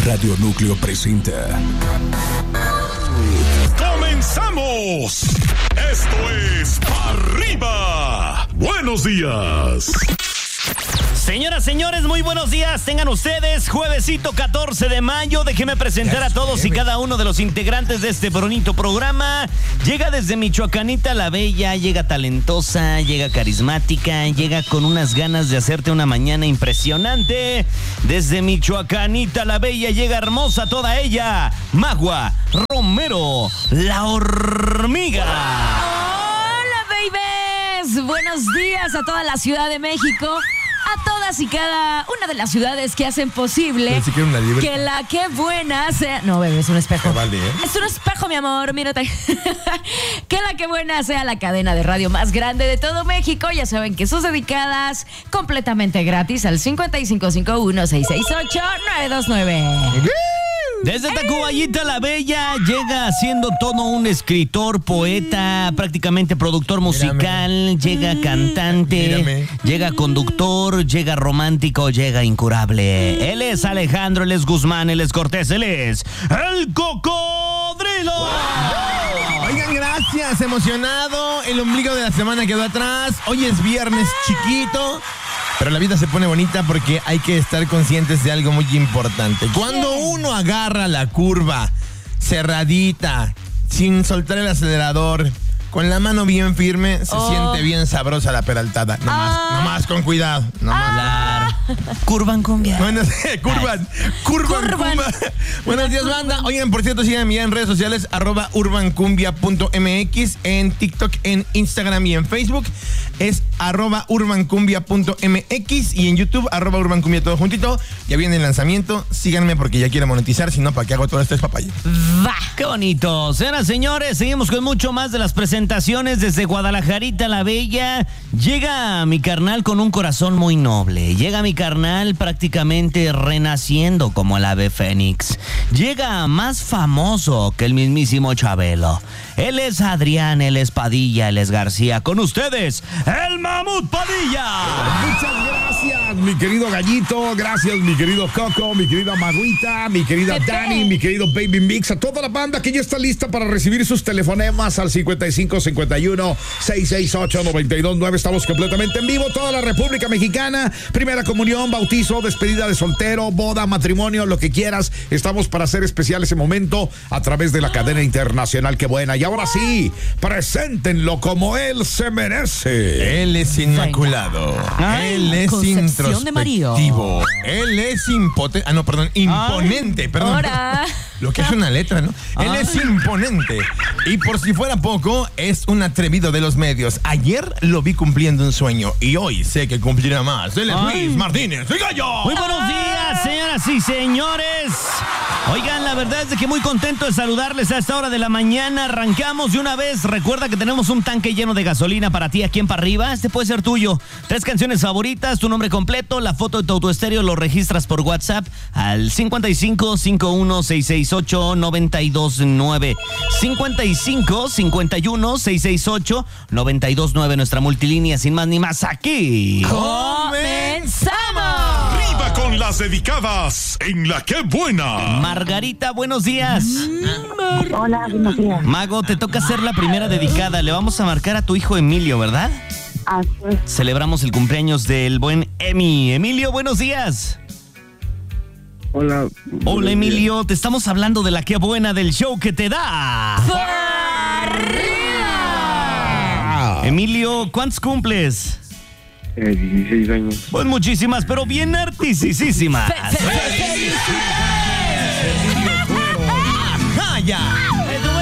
Radio Núcleo presenta. ¡Comenzamos! Esto es ¡Arriba! ¡Buenos días! Señoras, señores, muy buenos días. Tengan ustedes juevesito 14 de mayo. Déjenme presentar a todos y cada uno de los integrantes de este bonito programa. Llega desde Michoacanita la Bella, llega talentosa, llega carismática, llega con unas ganas de hacerte una mañana impresionante. Desde Michoacanita la Bella llega hermosa toda ella, Magua Romero, la hormiga. Hola, babies. Buenos días a toda la Ciudad de México. A todas y cada una de las ciudades que hacen posible que la que buena sea... No, bebé, es un espejo. Vale, ¿eh? Es un espejo, mi amor, mírate. Que la que buena sea la cadena de radio más grande de todo México. Ya saben que sus dedicadas completamente gratis al 5551-668-929. Desde Tacubaya la Bella llega siendo todo un escritor, poeta, prácticamente productor musical, llega cantante, llega conductor, llega romántico, llega incurable. Él es Alejandro, él es Guzmán, él es Cortés, él es el Cocodrilo. Oigan, gracias, emocionado. El ombligo de la semana quedó atrás. Hoy es viernes chiquito. Pero la vida se pone bonita porque hay que estar conscientes de algo muy importante. Cuando uno agarra la curva cerradita, sin soltar el acelerador, con la mano bien firme, se siente bien sabrosa la peraltada. Nomás con cuidado. Curvan cumbia. Bueno, curvan cumbia. Buenos días, banda. Oigan, por cierto, síganme ya en redes sociales, @urbancumbia.mx, en TikTok, en Instagram y en Facebook. Es @urbancumbia.mx y en YouTube, @urbancumbia, todo juntito. Ya viene el lanzamiento. Síganme porque ya quiero monetizar. Si no, ¿para qué hago todo esto? Es papaya. ¡Va! ¡Qué bonito! Señoras, señores, seguimos con mucho más de las presentaciones desde Guadalajarita la Bella. Llega mi carnal con un corazón muy noble. Llega mi carnal prácticamente renaciendo como el ave fénix. Llega más famoso que el mismísimo Chabelo. Él es Adrián, él es Padilla, él es García. Con ustedes, el Mamut Padilla. Muchas gracias, mi querido Gallito. Gracias, mi querido Coco, mi querida Maguita, mi querida Dani, mi querido Baby Mix. A toda la banda que ya está lista para recibir sus telefonemas al 5551-668-929. Estamos completamente en vivo. Toda la República Mexicana. Primera comunión, bautizo, despedida de soltero, boda, matrimonio, lo que quieras. Estamos para hacer especial ese momento a través de la cadena internacional. Qué buena. Y ahora sí, preséntenlo como él se merece. Él es inmaculado. Él es introspectivo. Él es imponente. Perdón. Ahora. Lo que es una letra, ¿no? Él es imponente. Y por si fuera poco, es un atrevido de los medios. Ayer lo vi cumpliendo un sueño y hoy sé que cumplirá más. Él es Luis Martínez, el Gallo. Muy buenos días, señoras y señores. Oigan, la verdad es de que muy contento de saludarles a esta hora de la mañana. Arrancamos de una vez. Recuerda que tenemos un tanque lleno de gasolina para ti aquí en Pa' Arriba. Este puede ser tuyo. 3 canciones favoritas, tu nombre completo, la foto de tu autoestéreo, lo registras por WhatsApp al 5551-668-929. 5551-668-929. Nuestra multilínea, sin más ni más, aquí ¡comenzamos! Arriba con las dedicadas en La Qué Buena. Margarita, buenos días. Hola, buenos días. Mago, te toca ser la primera dedicada. Le vamos a marcar a tu hijo Emilio, ¿verdad? Así es. Celebramos el cumpleaños del buen Emi. Emilio, buenos días. Hola. Hola, Emilio. Te estamos hablando de La Qué Buena, del show que te da ¡Arriba! Emilio, ¿cuántos cumples? 16 años. Pues muchísimas, pero bien artisísimas. ¡Ah, ya!